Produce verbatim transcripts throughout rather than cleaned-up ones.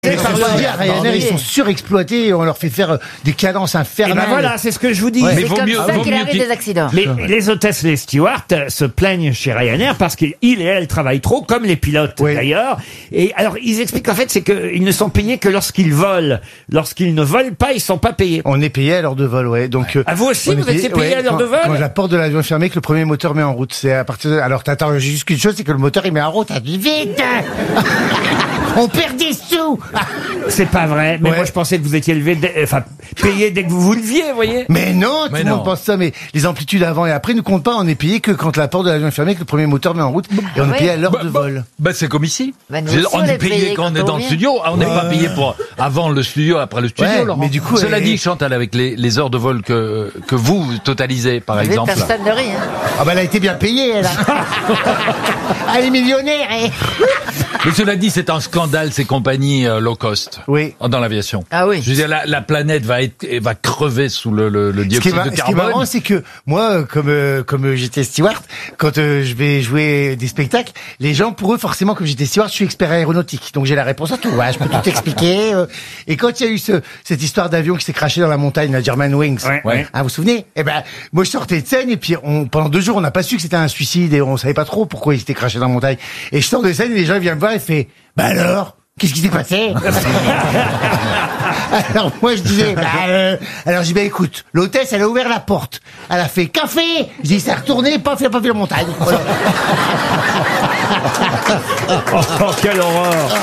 Mais par le dire, Ryanair, ils sont surexploités et on leur fait faire des cadences infernales. Et ben voilà, c'est ce que je vous dis. Ouais. Mais C'est vaut comme mieux, ça vaut qu'il mieux arrive qu'il- des accidents. Les, les hôtesses, les stewards euh, se plaignent chez Ryanair parce qu'ils et elles travaillent trop, comme les pilotes Oui. d'ailleurs. Et alors, ils expliquent en fait, c'est qu'ils ne sont payés que lorsqu'ils volent. Lorsqu'ils ne volent pas, ils sont pas payés. On est payé à l'heure de vol, ouais. Donc, euh, Ah, vous aussi, on est vous étiez payé à l'heure quand- de vol Quand la porte de l'avion est fermée, que le premier moteur met en route. C'est à partir de... Alors, t'attends juste qu'une chose, c'est que le moteur, il met en route. T'as dit vite! On perd des sous! C'est pas vrai. Mais Ouais. moi, je pensais que vous étiez levé, dès- enfin, payé dès que vous vous leviez, vous voyez. Mais non, tout Mais le monde non. pense ça, mais les amplitudes avant et après ne comptent pas. On est payé que quand la porte de l'avion est fermée, que le premier moteur met en route. Et on est ouais. payé à l'heure Bah, de bah, vol. bah, c'est comme ici. Bah, nous Je veux dire, aussi, on on est est payé payé quand on quand est on dans le vient. studio. Ah, on n'est pas payé pour avant le studio, après le studio, Ouais, Laurent. mais du coup, Cela euh, dit, Chantal, avec les, les heures de vol que, que vous totalisez, par Vous êtes exemple. personne de rien. Ah bah elle a été bien payée, elle. Ah, elle est millionnaire, eh. Mais cela dit, c'est un scandale, ces compagnies euh, low cost. Oui. Dans l'aviation. Ah oui. Je veux dire, la, la planète va être, va crever sous le, le, le Ce qui, est, dioxyde mar- de ce qui est carbone. marrant, c'est que moi, euh, comme euh, comme euh, j'étais steward, quand euh, je vais jouer des spectacles, les gens, pour eux, forcément, comme j'étais steward, je suis expert aéronautique, donc j'ai la réponse à tout. Ouais, je peux tout expliquer. euh. Et quand il y a eu ce, cette histoire d'avion qui s'est craché dans la montagne, la Germanwings, Ouais, ouais. hein, vous vous souvenez? Eh ben, moi, je sortais de scène et puis on, pendant deux jours, on n'a pas su que c'était un suicide et on savait pas trop pourquoi il s'était craché dans la montagne. Et je sors de scène et les gens ils viennent me voir et fait, bah alors? Qu'est-ce qui s'est passé? Alors moi je disais, bah, euh, alors j'ai dit, bah écoute, l'hôtesse elle a ouvert la porte, elle a fait café, je dis c'est retourné, pas fait, pas fait la montagne. Voilà. Oh, quelle horreur!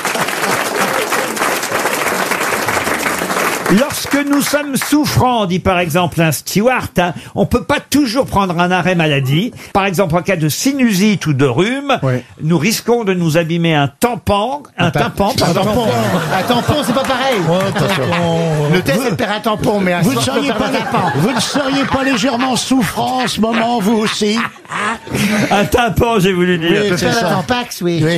Lorsque nous sommes souffrants, dit par exemple un steward, hein, on peut pas toujours prendre un arrêt maladie. Par exemple, en cas de sinusite ou de rhume, Ouais. nous risquons de nous abîmer un tympan, un tympan, Un pardon. tampon, un tampon c'est pas pareil. Le test elle perd un tampon, mais un Vous ne, soir, seriez peut perdre pas, un tampon. vous ne seriez pas légèrement souffrant en ce moment, vous aussi? Un tympan, j'ai voulu dire. Oui. Peut c'est perdre ça. un tampax, oui. Oui.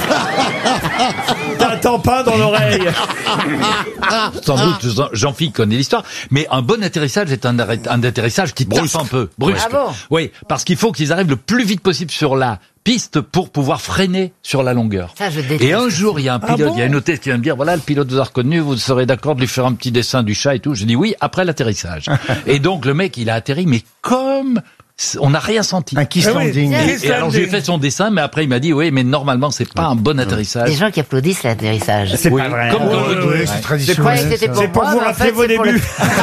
Un tampon dans l'oreille. Sans doute, Jean- Jean-Philippe connaît l'histoire, mais un bon atterrissage est un, arrêt- un atterrissage qui tape un peu, brusque. Ah bon? Oui, parce qu'il faut qu'ils arrivent le plus vite possible sur la piste pour pouvoir freiner sur la longueur. Ça, je déteste. Et un jour, il y a un pilote, il y a une hôtesse qui vient me dire, voilà, le pilote vous a reconnu, vous serez d'accord de lui faire un petit dessin du chat et tout. Je dis oui, après l'atterrissage. Et donc, le mec, il a atterri, mais comme on n'a rien senti. Un kiss Ah oui. landing. Tiens. Et, et alors, je lui ai fait son dessin, mais après, il m'a dit, oui, mais normalement, c'est pas un bon atterrissage. Des gens qui applaudissent l'atterrissage. C'est Oui, pas vrai. comme dans Oh, le- ouais, Oui, ouais. c'est Je traditionnel. croyais que c'était ça. pour C'est pour moi, vous mais en rappeler fait, vos c'est pour débuts.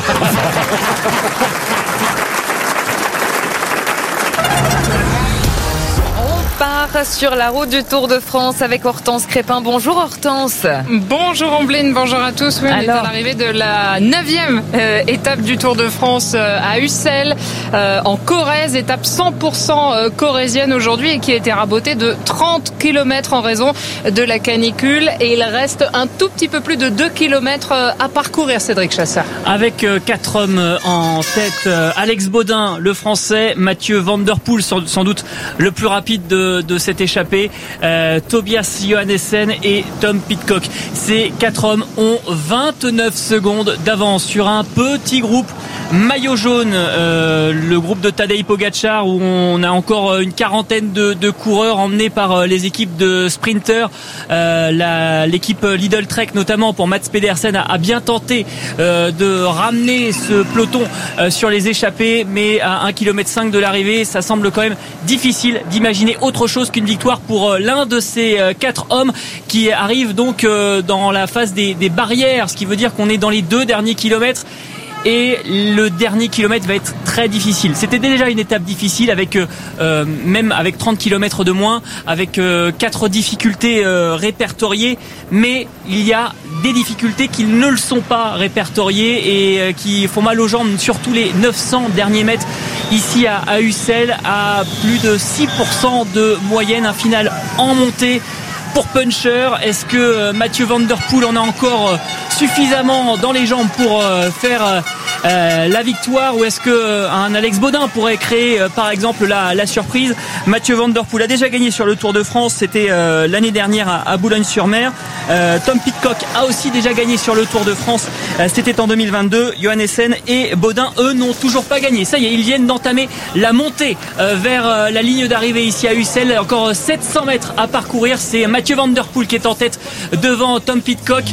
Part sur la route du Tour de France avec Hortense Crépin. Bonjour Hortense. Bonjour Ambline, bonjour à tous. Oui, on est Alors à l'arrivée de la neuvième euh, étape du Tour de France euh, à Ussel, euh, en Corrèze, étape cent pour cent euh, corrézienne aujourd'hui et qui a été rabotée de trente kilomètres en raison de la canicule. Et il reste un tout petit peu plus de deux kilomètres euh, à parcourir, Cédric Chassard. Avec euh, quatre hommes euh, en tête, euh, Alex Baudin, le français, Mathieu Van Der Poel, sans, sans doute le plus rapide de, de cette échappée, euh, Tobias Johannessen et Tom Pidcock. Ces quatre hommes ont vingt-neuf secondes d'avance sur un petit groupe maillot jaune, euh, le groupe de Tadej Pogacar, où on a encore une quarantaine de, de coureurs emmenés par les équipes de sprinters. Euh, la, l'équipe Lidl Trek, notamment pour Mats Pedersen, a, a bien tenté euh, de ramener ce peloton euh, sur les échappées, mais à un kilomètre cinq de l'arrivée, ça semble quand même difficile d'imaginer autre chose qu'une victoire pour euh, l'un de ces euh, quatre hommes qui arrive donc euh, dans la phase des, des barrières, ce qui veut dire qu'on est dans les deux derniers kilomètres. Et le dernier kilomètre va être très difficile. C'était déjà une étape difficile avec euh, même avec trente kilomètres de moins, avec euh, quatre difficultés euh, répertoriées, mais il y a des difficultés qui ne le sont pas répertoriées et euh, qui font mal aux jambes, surtout les neuf cents derniers mètres ici à, à Ussel, à plus de six pour cent de moyenne, un final en montée. Pour Puncher, est-ce que Mathieu Van Der Poel en a encore suffisamment dans les jambes pour faire euh, la victoire ou est-ce que euh, un Alex Baudin pourrait créer euh, par exemple la, la surprise? Mathieu Van Der Poel a déjà gagné sur le Tour de France, c'était euh, l'année dernière à, à Boulogne-sur-Mer. Euh, Tom Pidcock a aussi déjà gagné sur le Tour de France, euh, c'était en deux mille vingt-deux. Johannesen et Baudin, eux, n'ont toujours pas gagné. Ça y est, ils viennent d'entamer la montée euh, vers euh, la ligne d'arrivée ici à Ussel. Encore sept cents mètres à parcourir. C'est Mathieu Van Der Poel qui est en tête devant Tom Pidcock.